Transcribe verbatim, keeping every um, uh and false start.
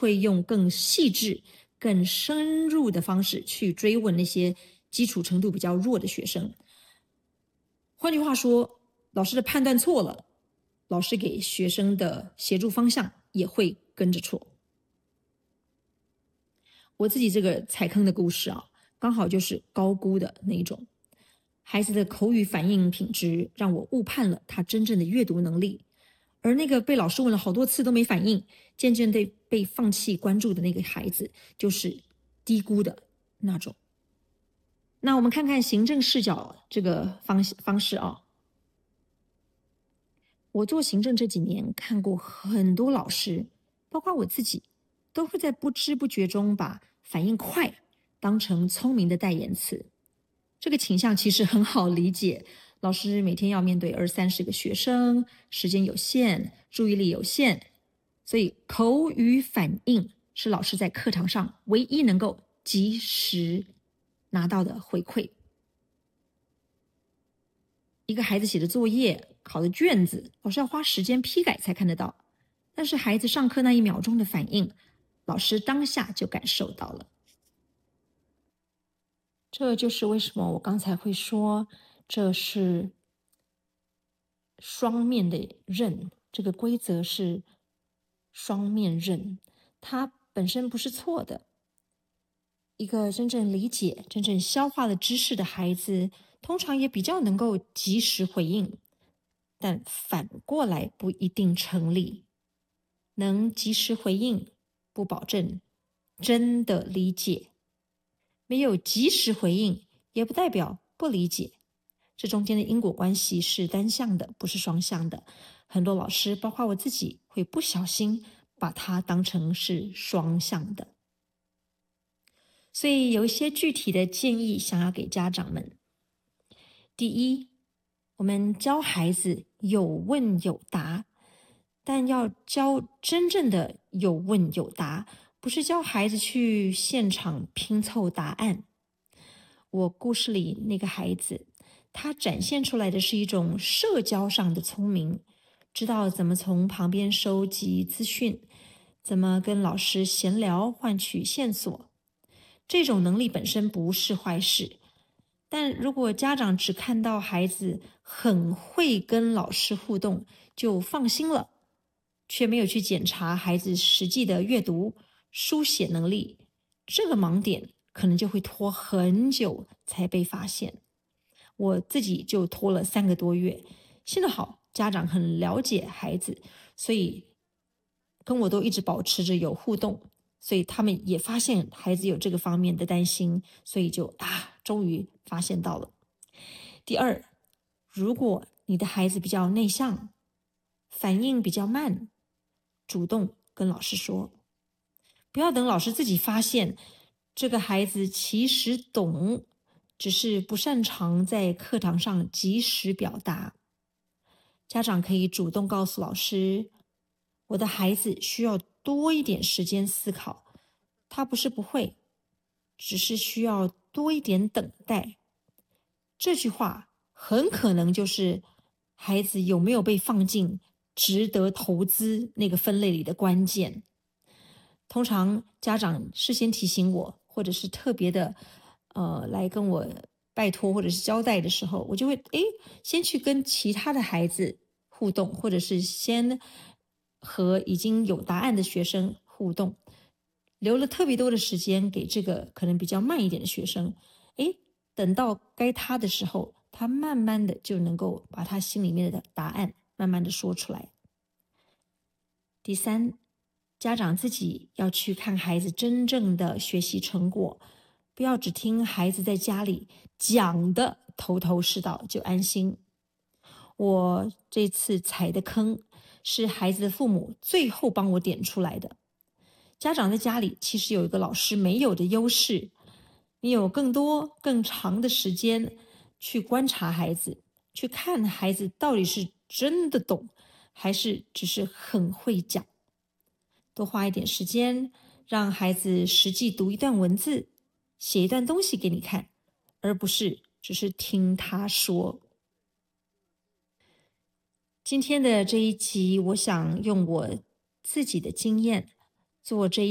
会用更细致、更深入的方式去追问那些基础程度比较弱的学生。换句话说，老师的判断错了，老师给学生的协助方向也会跟着错。我自己这个踩坑的故事啊，刚好就是高估的那一种。孩子的口语反应品质让我误判了他真正的阅读能力，而那个被老师问了好多次都没反应，渐渐地被放弃关注的那个孩子，就是低估的那种。那我们看看行政视角这个方方式啊。我做行政这几年，看过很多老师，包括我自己，都会在不知不觉中把反应快当成聪明的代言词。这个倾向其实很好理解，老师每天要面对二三十个学生，时间有限，注意力有限，所以口语反应是老师在课堂上唯一能够及时拿到的回馈。一个孩子写的作业、考的卷子，老师要花时间批改才看得到，但是孩子上课那一秒钟的反应，老师当下就感受到了。这就是为什么我刚才会说，这是双面的刃，这个规则是双面刃，它本身不是错的。一个真正理解、真正消化了知识的孩子，通常也比较能够及时回应，但反过来不一定成立。能及时回应，不保证真的理解。没有及时回应，也不代表不理解。这中间的因果关系是单向的，不是双向的。很多老师，包括我自己，会不小心把它当成是双向的。所以有一些具体的建议想要给家长们。第一，我们教孩子有问有答，但要教真正的有问有答，不是教孩子去现场拼凑答案。我故事里那个孩子，他展现出来的是一种社交上的聪明，知道怎么从旁边收集资讯，怎么跟老师闲聊换取线索。这种能力本身不是坏事，但如果家长只看到孩子很会跟老师互动就放心了，却没有去检查孩子实际的阅读、书写能力，这个盲点可能就会拖很久才被发现。我自己就拖了三个多月，幸好家长很了解孩子，所以跟我都一直保持着有互动，所以他们也发现孩子有这个方面的担心，所以就啊，终于发现到了。第二，如果你的孩子比较内向，反应比较慢，主动跟老师说，不要等老师自己发现这个孩子其实懂，只是不擅长在课堂上及时表达。家长可以主动告诉老师，我的孩子需要多一点时间思考，他不是不会，只是需要多一点等待。这句话很可能就是孩子有没有被放进值得投资那个分类里的关键。通常家长事先提醒我，或者是特别的呃来跟我拜托或者是交代的时候，我就会诶先去跟其他的孩子互动，或者是先和已经有答案的学生互动，留了特别多的时间给这个可能比较慢一点的学生。诶等到该他的时候，他慢慢的就能够把他心里面的答案慢慢的说出来。第三，家长自己要去看孩子真正的学习成果，不要只听孩子在家里讲的头头是道就安心。我这次踩的坑是孩子的父母最后帮我点出来的。家长在家里其实有一个老师没有的优势，你有更多更长的时间去观察孩子，去看孩子到底是真的懂，还是只是很会讲。多花一点时间，让孩子实际读一段文字，写一段东西给你看，而不是只是听他说。今天的这一集，我想用我自己的经验做这一